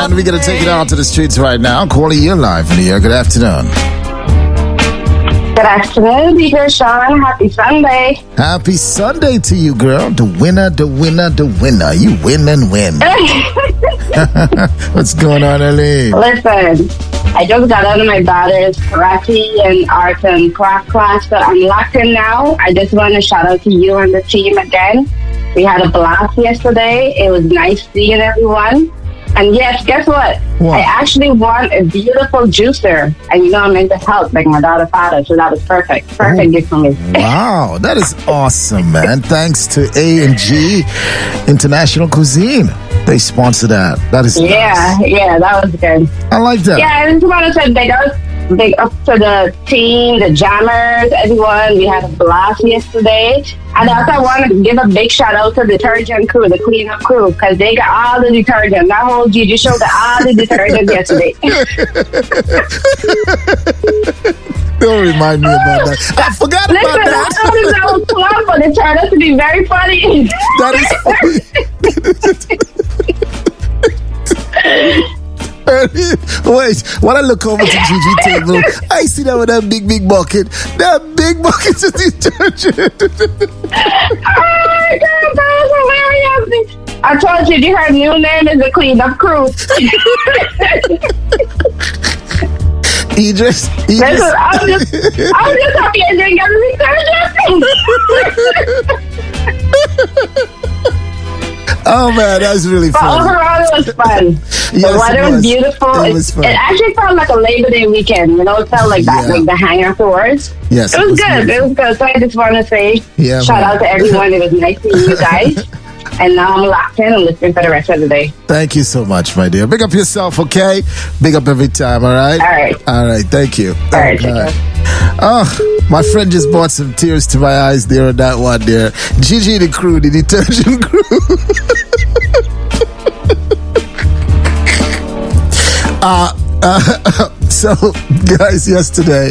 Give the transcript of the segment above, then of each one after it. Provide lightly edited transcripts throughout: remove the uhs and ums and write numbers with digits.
And we're going to take it out to the streets right now. Calling you live in the air. Good afternoon. Good afternoon, DJ Sean. Happy Sunday. Happy Sunday to you, girl. The winner, the winner, the winner. You win and win. What's going on, Ellie? Listen, I just got out of my daughter's karate and art and craft class, so I'm locked in now. I just want to shout out to you and the team again. We had a blast yesterday. It was nice seeing everyone. And yes, guess what? I actually won a beautiful juicer. And you know I'm into health, like my daughter's father, so that was perfect. Perfect gift for me. Wow, that is awesome, man. Thanks to A&G International Cuisine. They sponsor that. That is nice. Yeah, that was good. I like that. Yeah, I just want to say big up to the team, the jammers, everyone. We had a blast yesterday. And also I want to give a big shout out to the detergent crew, the cleanup crew, because they got all the detergent. That whole Gigi show got all the detergent yesterday. Don't remind me about that. I forgot about that. I thought that was fun, but it turned out to be very funny. That is funny. Wait, when I look over to Gigi table, I see that with that big bucket. That big bucket of detergent. Oh my God, that was hilarious. I told you her new name is the cleanup crew. Idris. Listen, I'm just happy I didn't get the detergent. Oh man, that was really fun. But overall, it was fun. Yes, the weather was beautiful. It was fun. It actually felt like a Labor Day weekend. You know, it felt like that, like the hang afterwards. Yes, it was good. Beautiful. It was good. So I just want to say, shout out to everyone. It was nice seeing you guys. And now I'm locked in and listening for the rest of the day. Thank you so much, my dear. Big up yourself, okay? Big up every time, all right? All right, thank you. All right, take care. Oh, my friend just brought some tears to my eyes there on that one there. Gigi the crew, the detergent crew. So, guys, yesterday,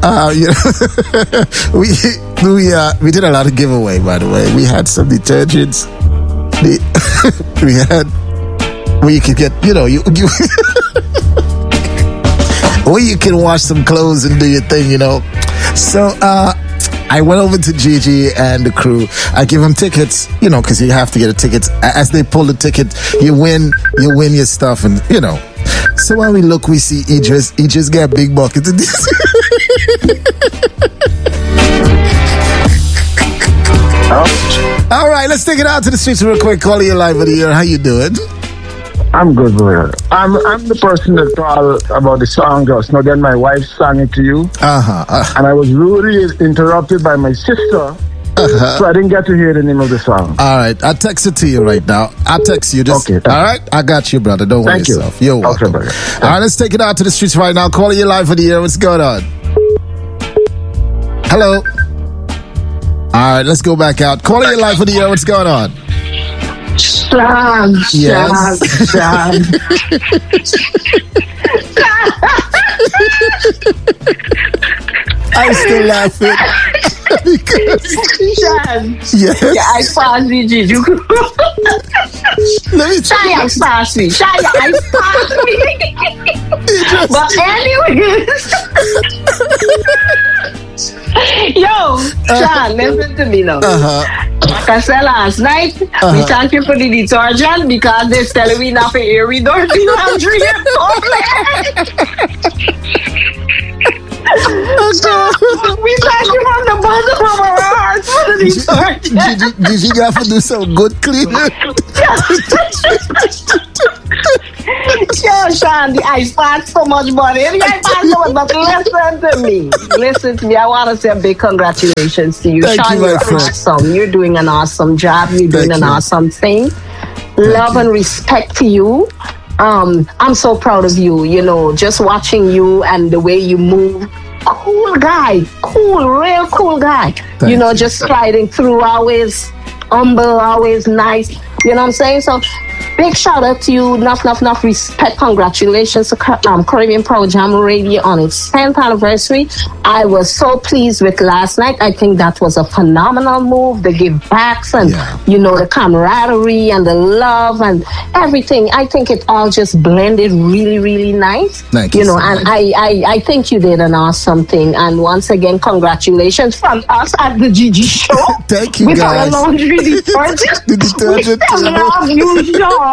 we did a lot of giveaway. By the way, we had some detergents. We had where you could get, you where you can wash some clothes and do your thing, So, I went over to Gigi and the crew. I give them tickets, because you have to get a ticket. As they pull the ticket, you win your stuff, and So when we look, we see Idris. He just got big buckets of this. All right, let's take it out to the streets real quick. Call you live of the year. How you doing? I'm good, brother. I'm the person that called about the song just now. Then my wife sang it to you. And I was rudely interrupted by my sister. So I didn't get to hear the name of the song. All right, I'll text it to you right now. I'll text you. Just, okay. All right, I got you, brother. Don't worry yourself. You're welcome. Okay, all right, let's take it out to the streets right now. Calling you live for the year. What's going on? Hello. All right, let's go back out. Calling you live for the year. What's going on? Sean. Yes. Sean. I'm still laughing. Because yes. Yeah, I saw Gigi. Let me tell you. Sassy. But anyways. Yo, Sean, listen to me now. Like I said last night, we thank you for the detergent because they're telling me not for air we don't do laundry at home. We thank you from the bottom of our hearts for the detergent. Did you have to do some good cleaning? Yo, Sean, the ice packs so much money. The ice packs so much, but listen to me. I want to say a big congratulations to you. Thank Sean, you, you're awesome. You're doing an awesome job. You're doing an awesome thing. Love and respect to you. I'm so proud of you, just watching you and the way you move. Cool guy. Real cool guy. Just sliding through, always humble, always nice. You know what I'm saying? So big shout out to you. Enough respect. Congratulations to Caribbean Power Jam Radio on its 10th anniversary. I was so pleased with last night. I think that was a phenomenal move. The give backs and, the camaraderie and the love and everything. I think it all just blended really, really nice. Thank you. And I think you did an awesome thing. And once again, congratulations from us at the Gigi Show. Thank you, with guys. With our laundry detergent. The detergent. We love you, Sean.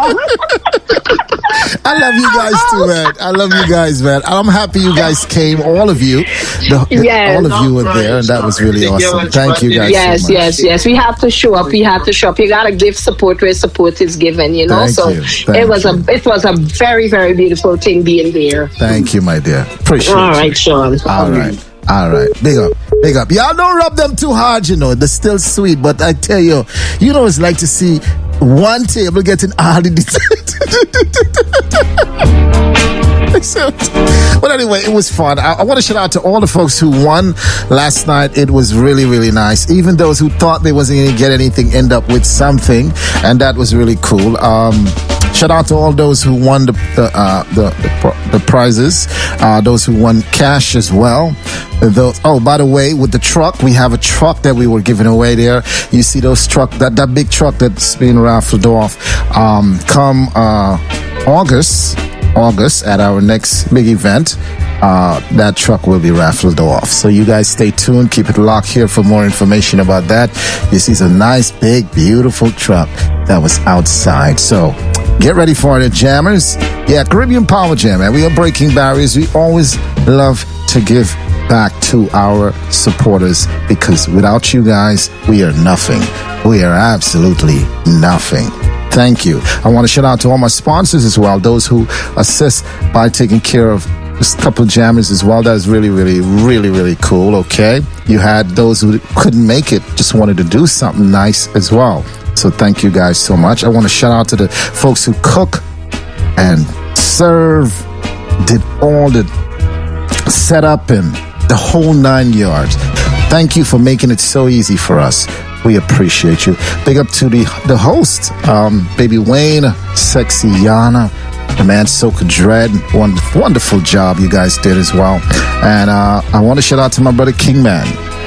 I love you guys too, man. I love you guys, man. I'm happy you guys came. All of you. All of you were there, and that was really awesome. Thank you guys so much. Yes. We have to show up. You got to give support where support is given, It was a very, very beautiful thing being there. Thank you, my dear. Appreciate it. All right, Sean. All right. Big up. Y'all don't rub them too hard, They're still sweet, but I tell you, it's like to see one table getting all the But anyway, it was fun. I want to shout out to all the folks who won last night. It was really, really nice. Even those who thought they wasn't going to get anything, end up with something, and that was really cool. Shout out to all those who won the prizes, those who won cash as well. By the way, with the truck, we have a truck that we were giving away there. You see those truck, that big truck that's being raffled off. Come August at our next big event, that truck will be raffled off. So you guys stay tuned. Keep it locked here for more information about that. You see some nice, big, beautiful truck that was outside. So get ready for it, jammers. Yeah, Caribbean Power Jam, man. We are breaking barriers. We always love to give back to our supporters because without you guys, we are nothing. We are absolutely nothing. Thank you. I want to shout out to all my sponsors as well, those who assist by taking care of just a couple of jammers as well. That is really, really, really, really cool, okay? You had those who couldn't make it, just wanted to do something nice as well. So thank you guys so much. I want to shout out to the folks who cook and serve, did all the setup and the whole 9 yards. Thank you for making it so easy for us. We appreciate you. Big up to the host, Baby Wayne, Sexy Yana, the man Soca Dread. Wonderful job you guys did as well. And I want to shout out to my brother Kingman.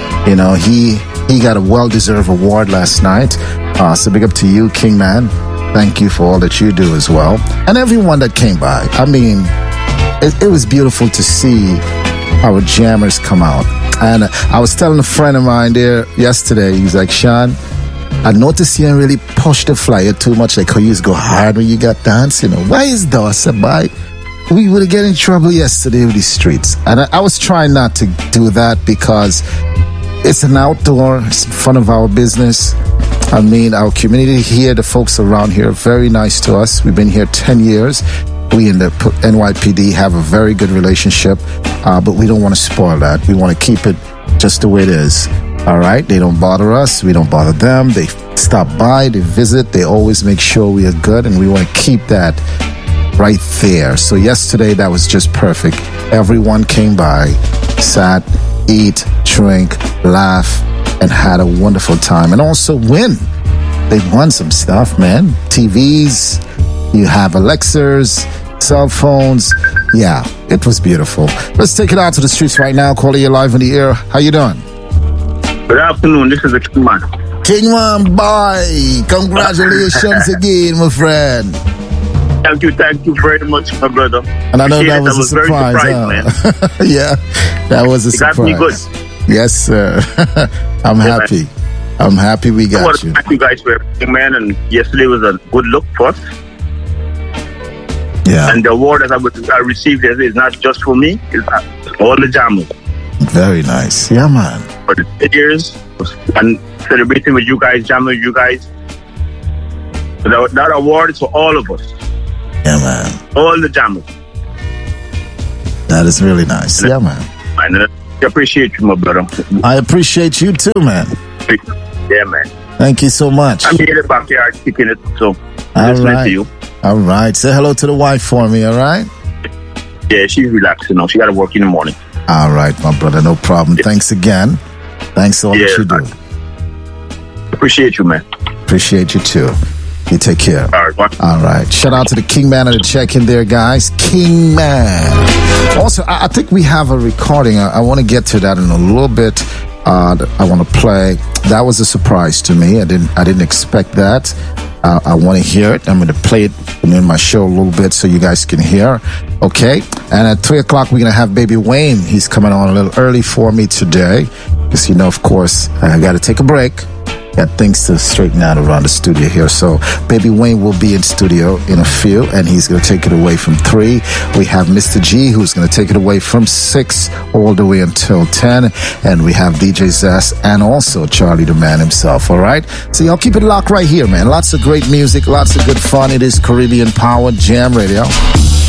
He got a well-deserved award last night. So big up to you, Kingman. Thank you for all that you do as well. And everyone that came by. I mean, it was beautiful to see our jammers come out. And I was telling a friend of mine there yesterday, he's like, Sean, I noticed you didn't really push the flyer too much, like how you used to go hard when you got dance, Why is that? I said, we would get in trouble yesterday with the streets. And I was trying not to do that because it's an outdoor, it's in front of our business. I mean, our community here, the folks around here are very nice to us. We've been here 10 years. We in the NYPD have a very good relationship, but we don't want to spoil that. We want to keep it just the way it is. All right? They don't bother us. We don't bother them. They stop by. They visit. They always make sure we are good, and we want to keep that right there. So yesterday, that was just perfect. Everyone came by, sat, eat, drink, laugh, and had a wonderful time. And also win. They won some stuff, man. TVs. You have Alexas, cell phones. Yeah, it was beautiful. Let's take it out to the streets right now. Calling you live in the air. How you doing? Good afternoon. This is the Kingman. Kingman, boy. Congratulations again, my friend. Thank you very much, my brother. And I know that was a surprise, man. Yeah, that was a surprise. Got me good. Yes, sir. I'm happy. Man. I'm happy we got you. Thank you guys for everything, man. And yesterday was a good look for us. Yeah. And the award that I received is not just for me, it's all the jammers. Very nice. Yeah, man. For the years and celebrating with you guys, jamming with you guys. That award is for all of us. Yeah, man. All the jammers. That is really nice. Yeah, man. And I appreciate you, my brother. I appreciate you too, man. Yeah, man. Thank you so much. I'm here in the backyard keeping it, so I'm listening to you. All right. Say hello to the wife for me, all right? Yeah, she's relaxing now. She got to work in the morning. All right, my brother. No problem. Yeah. Thanks again. Thanks for all that you do. Appreciate you, man. Appreciate you too. You take care. All right. Shout out to the King Man of the check-in there, guys. King Man. Also, I think we have a recording. I want to get to that in a little bit. I want to play. That was a surprise to me. I didn't expect that. I want to hear it. I'm going to play it in my show a little bit so you guys can hear. Okay. And at 3 o'clock, we're going to have Baby Wayne. He's coming on a little early for me today. Because, you know, of course, I got to take a break. Got things to straighten out around the studio here. So Baby Wayne will be in studio in a few, and he's going to take it away from 3. We have Mr. G, who's going to take it away from 6 all the way until 10. And we have DJ Zest and also Charlie the Man himself. All right. So y'all keep it locked right here, man. Lots of great music, lots of good fun. It is Caribbean Power Jam Radio.